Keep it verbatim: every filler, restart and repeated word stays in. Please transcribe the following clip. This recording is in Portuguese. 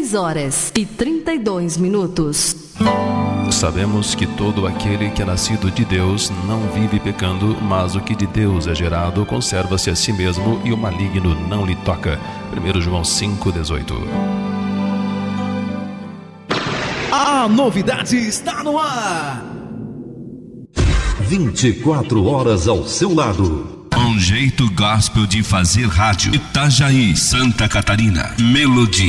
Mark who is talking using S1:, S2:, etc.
S1: seis horas e trinta e dois minutos.
S2: Sabemos que todo aquele que é nascido de Deus não vive pecando, mas o que de Deus é gerado conserva-se a si mesmo e o maligno não lhe toca. primeiro João cinco, dezoito.
S3: A novidade está no ar.
S4: vinte e quatro horas ao seu lado.
S5: Um jeito gospel de fazer rádio. Itajaí, Santa Catarina. Melody.